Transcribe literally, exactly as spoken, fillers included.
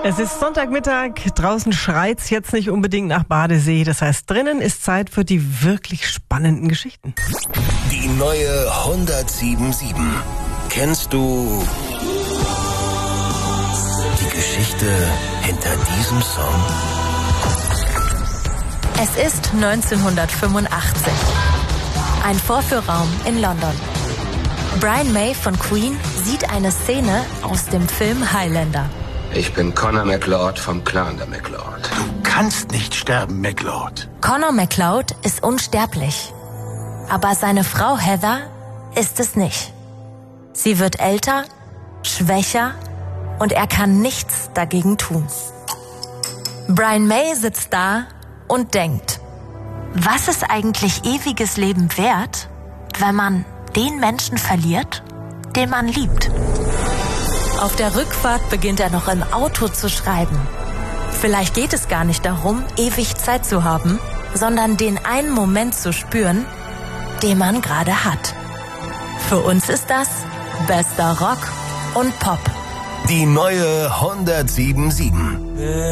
Es ist Sonntagmittag, draußen schreit's jetzt nicht unbedingt nach Badesee. Das heißt, drinnen ist Zeit für die wirklich spannenden Geschichten. Die neue hundertsieben Komma sieben. Kennst du die Geschichte hinter diesem Song? Es ist neunzehnhundertfünfundachtzig. Ein Vorführraum in London. Brian May von Queen sieht eine Szene aus dem Film Highlander. Ich bin Connor MacLeod vom Clan der MacLeod. Du kannst nicht sterben, MacLeod. Connor MacLeod ist unsterblich. Aber seine Frau Heather ist es nicht. Sie wird älter, schwächer und er kann nichts dagegen tun. Brian May sitzt da und denkt, was ist eigentlich ewiges Leben wert, wenn man den Menschen verliert, den man liebt? Auf der Rückfahrt beginnt er noch im Auto zu schreiben. Vielleicht geht es gar nicht darum, ewig Zeit zu haben, sondern den einen Moment zu spüren, den man gerade hat. Für uns ist das bester Rock und Pop. Die neue hundertsieben Komma sieben.